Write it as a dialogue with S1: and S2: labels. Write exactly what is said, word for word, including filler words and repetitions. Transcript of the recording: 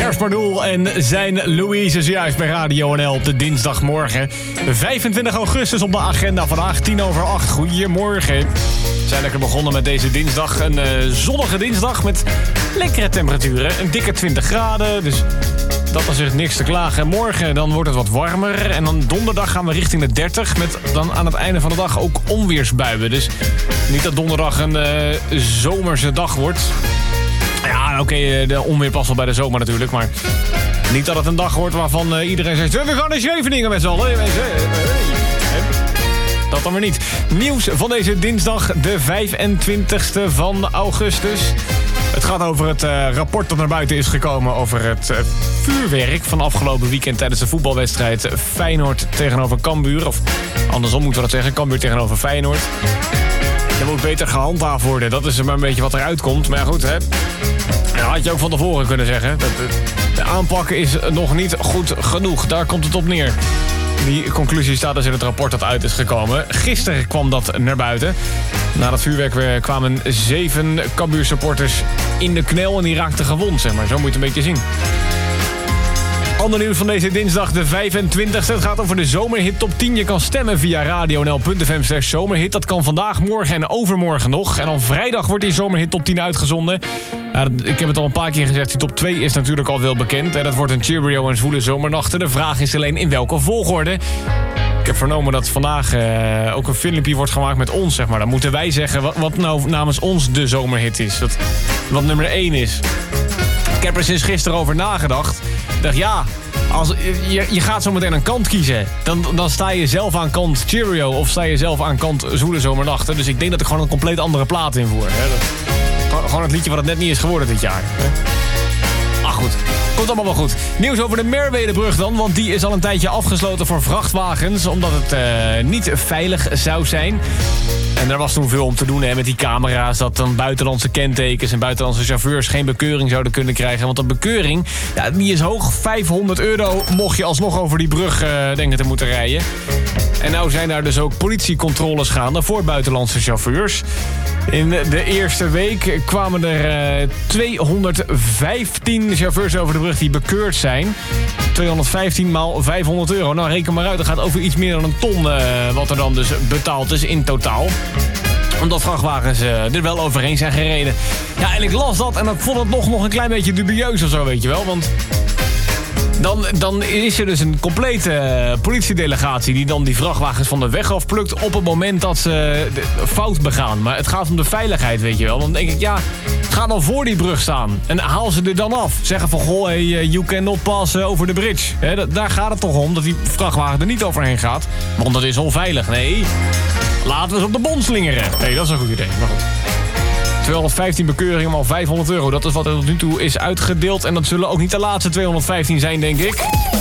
S1: Lars Pardoel en zijn Louise is juist bij Radio N L op de dinsdagmorgen. vijfentwintig augustus op de agenda vandaag, tien over acht. Goedemorgen. We zijn lekker begonnen met deze dinsdag. Een uh, zonnige dinsdag met lekkere temperaturen. Een dikke twintig graden, dus dat is echt niks te klagen. Morgen dan wordt het wat warmer. En dan donderdag gaan we richting de dertig. Met dan aan het einde van de dag ook onweersbuien. Dus niet dat donderdag een uh, zomerse dag wordt. Ja, oké, okay, de onweer past wel bij de zomer natuurlijk. Maar niet dat het een dag wordt waarvan uh, iedereen zegt... we gaan naar Scheveningen met z'n allen. Dat dan weer niet. Nieuws van deze dinsdag, de vijfentwintigste van augustus. Het gaat over het uh, rapport dat naar buiten is gekomen over het uh, vuurwerk van afgelopen weekend tijdens de voetbalwedstrijd Feyenoord tegenover Cambuur. Of andersom moeten we dat zeggen, Cambuur tegenover Feyenoord. Er moet beter gehandhaafd worden, dat is maar een beetje wat eruit komt. Maar ja, goed, hè. Dat had je ook van tevoren kunnen zeggen. Dat, de aanpak is nog niet goed genoeg, daar komt het op neer. Die conclusie staat dus in het rapport dat uit is gekomen. Gisteren kwam dat naar buiten. Na dat vuurwerk kwamen zeven Cambuur supporters in de knel en die raakten gewond, zeg maar. Zo moet je het een beetje zien. Ander nieuws van deze dinsdag, de vijfentwintigste. Het gaat over de zomerhit top tien. Je kan stemmen via radionl punt f m slash zomerhit. Dat kan vandaag, morgen en overmorgen nog. En dan vrijdag wordt die zomerhit top tien uitgezonden. Nou, ik heb het al een paar keer gezegd, die top twee is natuurlijk al wel bekend. Dat wordt een Cheerio en zwoele zomernachten. De vraag is alleen in welke volgorde. Ik heb vernomen dat vandaag uh, ook een filmpje wordt gemaakt met ons, zeg maar. Dan moeten wij zeggen wat, wat nou namens ons de zomerhit is. Dat, wat nummer één is. Ik heb er sinds gisteren over nagedacht. Ik dacht, ja, als, je, je gaat zo meteen een kant kiezen. Dan, dan sta je zelf aan kant Cheerio of sta je zelf aan kant zwoele zomernachten. Dus ik denk dat ik gewoon een compleet andere plaat invoer. Hè. Dat, gewoon het liedje wat het net niet is geworden dit jaar. Hè. Ach goed, komt allemaal wel goed. Nieuws over de Merwedebrug dan, want die is al een tijdje afgesloten voor vrachtwagens, omdat het uh, niet veilig zou zijn. En er was toen veel om te doen hè, met die camera's, dat dan buitenlandse kentekens en buitenlandse chauffeurs geen bekeuring zouden kunnen krijgen. Want de bekeuring, ja, die is hoog, vijfhonderd euro mocht je alsnog over die brug uh, denken te moeten rijden. En nou zijn daar dus ook politiecontroles gaande voor buitenlandse chauffeurs. In de eerste week kwamen er uh, tweehonderdvijftien chauffeurs over de brug die bekeurd zijn. tweehonderdvijftien maal vijfhonderd euro. Nou, reken maar uit. Dat gaat over iets meer dan een ton uh, wat er dan dus betaald is in totaal. Omdat vrachtwagens uh, er wel overheen zijn gereden. Ja, en ik las dat en ik vond het nog, nog een klein beetje dubieus of zo, weet je wel. Want Dan, dan is er dus een complete uh, politiedelegatie die dan die vrachtwagens van de weg afplukt op het moment dat ze uh, fout begaan. Maar het gaat om de veiligheid, weet je wel. Dan denk ik, ja, ga dan voor die brug staan en haal ze er dan af. Zeggen van, goh, hey, uh, you cannot pass uh, over the bridge. He, d- daar gaat het toch om, dat die vrachtwagen er niet overheen gaat. Want dat is onveilig. Nee, laten we ze op de bond slingeren. Nee, dat is een goed idee. Maar goed. tweehonderdvijftien bekeuringen, maar vijfhonderd euro. Dat is wat er tot nu toe is uitgedeeld. En dat zullen ook niet de laatste tweehonderdvijftien zijn, denk ik.